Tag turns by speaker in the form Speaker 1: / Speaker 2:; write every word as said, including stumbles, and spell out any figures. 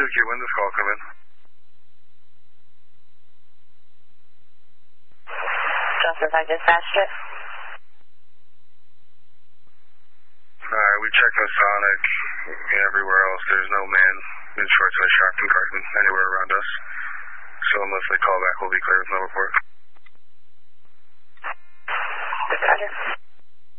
Speaker 1: Suzuki, when does call come in?
Speaker 2: Johnson five dispatched it.
Speaker 1: Alright, we checked Masonic and everywhere else. There's no man in shorts and a Sharpton carton anywhere around us. So unless they call back, we'll be clear with no report.